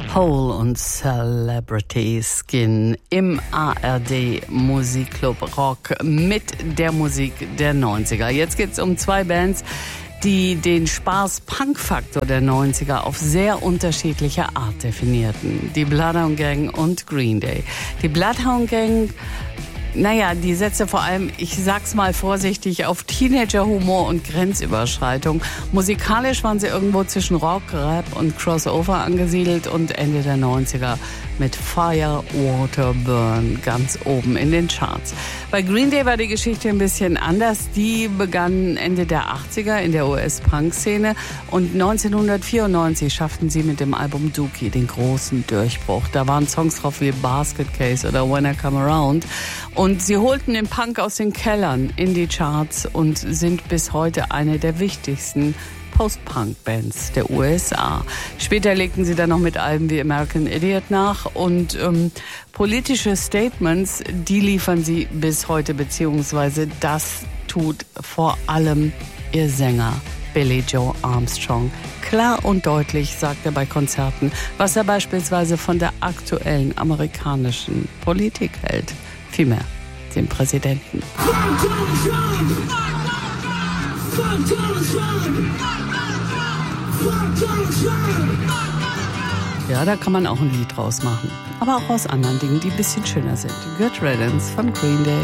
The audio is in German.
Hole und Celebrity Skin im ARD Musikclub Rock mit der Musik der 90er. Jetzt geht's um zwei Bands, die den Spaß-Punk-Faktor der 90er auf sehr unterschiedliche Art definierten. Die Bloodhound Gang und Green Day. Die Bloodhound Gang, die setzte vor allem, ich sag's mal vorsichtig, auf Teenager-Humor und Grenzüberschreitung. Musikalisch waren sie irgendwo zwischen Rock, Rap und Crossover angesiedelt und Ende der 90er mit Fire, Water, Burn ganz oben in den Charts. Bei Green Day war die Geschichte ein bisschen anders. Die begannen Ende der 80er in der US-Punk-Szene und 1994 schafften sie mit dem Album Dookie den großen Durchbruch. Da waren Songs drauf wie Basket Case oder When I Come Around. Und sie holten den Punk aus den Kellern in die Charts und sind bis heute eine der wichtigsten Post-Punk-Bands der USA. Später legten sie dann noch mit Alben wie American Idiot nach und politische Statements, die liefern sie bis heute, beziehungsweise das tut vor allem ihr Sänger Billie Joe Armstrong. Klar und deutlich sagt er bei Konzerten, was er beispielsweise von der aktuellen amerikanischen Politik hält. Vielmehr den Präsidenten. Ja, da kann man auch ein Lied draus machen. Aber auch aus anderen Dingen, die ein bisschen schöner sind. Good Riddance von Green Day.